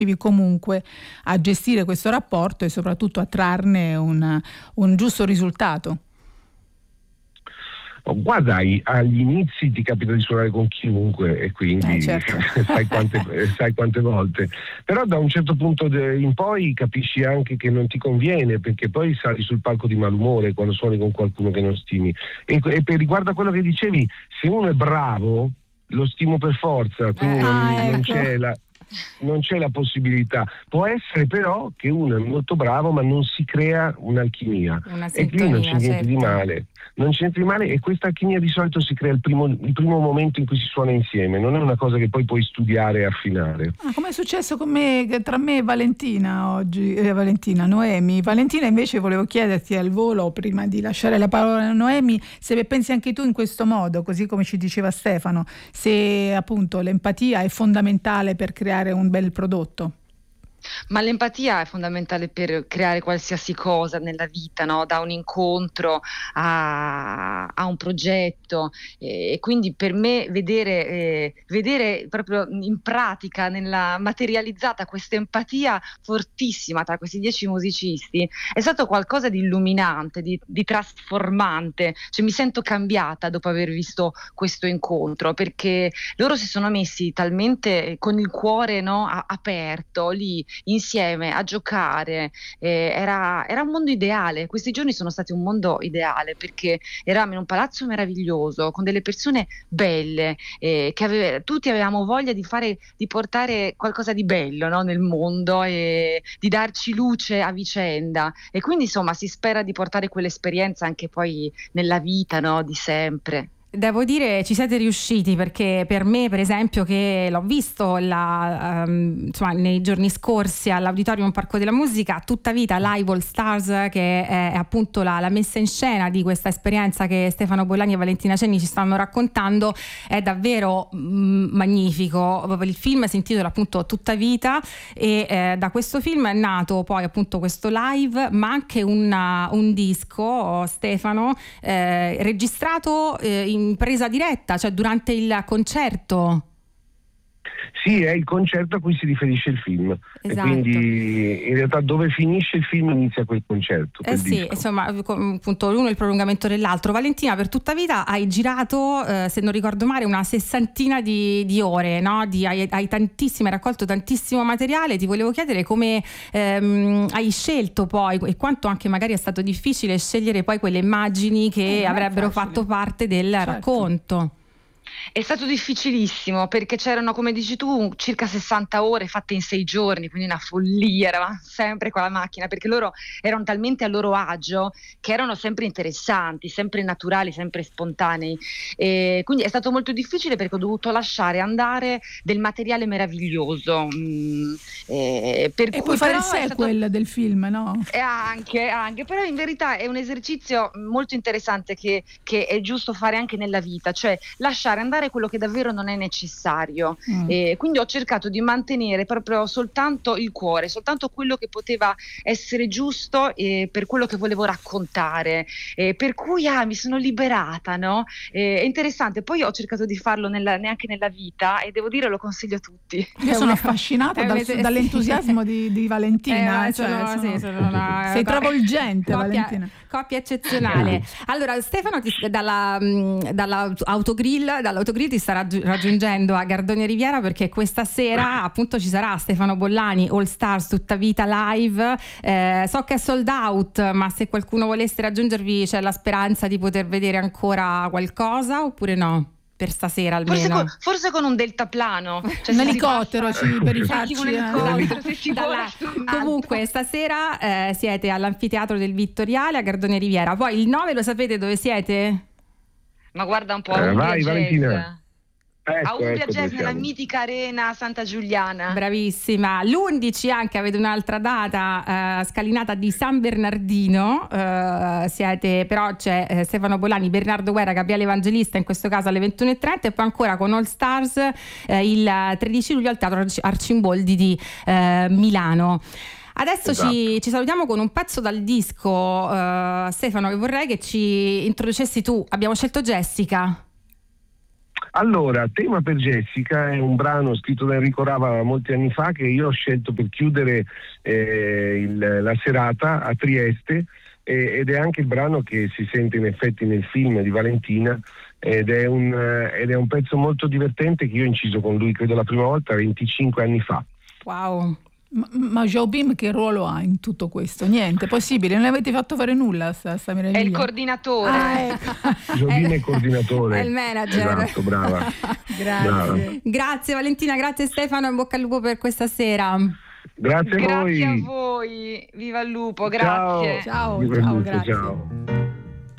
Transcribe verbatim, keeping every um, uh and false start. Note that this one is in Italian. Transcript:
comunque a gestire questo rapporto e soprattutto a trarne un, un giusto risultato. Oh, guarda, agli inizi ti capita di suonare con chiunque e quindi eh, certo. sai, quante, sai quante volte, però da un certo punto in poi capisci anche che non ti conviene, perché poi sali sul palco di malumore quando suoni con qualcuno che non stimi. E, e per riguardo a quello che dicevi, se uno è bravo lo stimo per forza, quindi eh, non, ah, non ecco. c'è la non c'è la possibilità. Può essere però che uno è molto bravo ma non si crea un'alchimia, Una e lì non c'è niente certo. di male, non c'è niente di male, e questa alchimia di solito si crea il primo, il primo momento in cui si suona insieme, non è una cosa che poi puoi studiare e affinare. Ah, come è successo con me, tra me e Valentina oggi, eh, Valentina, Noemi. Valentina, invece volevo chiederti al volo, prima di lasciare la parola a Noemi, se pensi anche tu in questo modo, così come ci diceva Stefano, se appunto l'empatia è fondamentale per creare un bel prodotto. Ma l'empatia è fondamentale per creare qualsiasi cosa nella vita, no? Da un incontro a, a un progetto, e quindi per me vedere, eh, vedere proprio in pratica, nella materializzata, questa empatia fortissima tra questi dieci musicisti è stato qualcosa di illuminante, di, di trasformante, cioè mi sento cambiata dopo aver visto questo incontro, perché loro si sono messi talmente con il cuore, no, a, aperto lì insieme a giocare, eh, era, era un mondo ideale. Questi giorni sono stati un mondo ideale, perché eravamo in un palazzo meraviglioso con delle persone belle, eh, che ave- tutti avevamo voglia di fare, di portare qualcosa di bello, no, nel mondo, e di darci luce a vicenda, e quindi insomma si spera di portare quell'esperienza anche poi nella vita, no, di sempre. Devo dire ci siete riusciti, perché per me, per esempio, che l'ho visto la, um, insomma, nei giorni scorsi all'Auditorium Parco della Musica, Tutta Vita Live All Stars, che è, è appunto la, la messa in scena di questa esperienza che Stefano Bollani e Valentina Cenni ci stanno raccontando, è davvero mh, magnifico. Il film si intitola appunto Tutta Vita, e eh, da questo film è nato poi appunto questo live, ma anche una, un disco, Stefano, eh, registrato eh, in presa diretta, cioè durante il concerto. Sì, è il concerto a cui si riferisce il film. Esatto. E quindi in realtà dove finisce il film inizia quel concerto. Quel Eh sì, disco. insomma, appunto l'uno è il prolungamento dell'altro. Valentina, per Tutta Vita hai girato, eh, se non ricordo male, una sessantina di, di ore, no? Di, hai, hai tantissime, hai raccolto tantissimo materiale. Ti volevo chiedere come ehm, hai scelto poi, e quanto anche magari è stato difficile scegliere poi quelle immagini che eh, avrebbero facile. fatto parte del certo. racconto. È stato difficilissimo, perché c'erano, come dici tu, circa sessanta ore fatte in sei giorni, quindi una follia, eravamo sempre con la macchina, perché loro erano talmente a loro agio che erano sempre interessanti, sempre naturali, sempre spontanei, e quindi è stato molto difficile, perché ho dovuto lasciare andare del materiale meraviglioso. Mm, eh, per E cui puoi fare il però è sequel stato... del film, no? E anche, anche, però in verità è un esercizio molto interessante che, che è giusto fare anche nella vita, cioè lasciare andare quello che davvero non è necessario. Mm. E quindi ho cercato di mantenere proprio soltanto il cuore, soltanto quello che poteva essere giusto, eh, per quello che volevo raccontare, eh, per cui ah, mi sono liberata, no? Eh, è interessante. Poi ho cercato di farlo nella, neanche nella vita, e devo dire lo consiglio a tutti. Io sono affascinata dal, mese- dall'entusiasmo di, di Valentina, Eh, cioè, sono- sono- sì, sono una- sei co- travolgente, coppia, Valentina. coppia eccezionale. Allora Stefano ti, dalla, mh, dall'autogrill, dall'autogrill ti sta raggi- raggiungendo a Gardone Riviera, perché questa sera appunto ci sarà Stefano Bollani All Stars Tutta Vita Live. Eh, so che è sold out, ma se qualcuno volesse raggiungervi c'è la speranza di poter vedere ancora qualcosa, oppure no? Per stasera almeno. Forse con, forse con un deltaplano, cioè Un se si elicottero passa- ci- per i Sì, facci, un eh. elicottero, se si Dalla- vola su un altro. Comunque stasera eh, siete all'Anfiteatro del Vittoriale a Gardone Riviera. Poi il nove lo sapete dove siete? Ma guarda un po', a Eh, Umbria vai, Jazz. Valentina. A Ecco, Umbria ecco Jazz, dove nella siamo. mitica arena Santa Giuliana. Bravissima. L'undici anche avete un'altra data, eh, scalinata di San Bernardino. Eh, siete, però c'è eh, Stefano Bolani, Bernardo Guerra, Gabriele Evangelista, in questo caso alle ventuno e trenta, e poi ancora con All Stars eh, il tredici luglio al Teatro Arci- Arcimboldi di eh, Milano. Adesso Esatto. ci, ci salutiamo con un pezzo dal disco, eh, Stefano, che vorrei che ci introducessi tu. Abbiamo scelto Jessica. Allora, Tema per Jessica è un brano scritto da Enrico Rava molti anni fa che io ho scelto per chiudere eh, il, la serata a Trieste, eh, ed è anche il brano che si sente in effetti nel film di Valentina, ed è un, ed è un pezzo molto divertente che io ho inciso con lui, credo la prima volta venticinque anni fa. Wow. Ma, ma Jobim che ruolo ha in tutto questo? Niente, possibile, non avete fatto fare nulla sta, sta meraviglia. È il coordinatore. Ah, ecco. Jobim è il coordinatore. È il manager. Esatto, brava. Grazie. Brava. Grazie Valentina, grazie Stefano, in bocca al lupo per questa sera. Grazie a voi. Grazie a voi, viva il lupo, grazie. Ciao, Viva il ciao, lupo, grazie. ciao.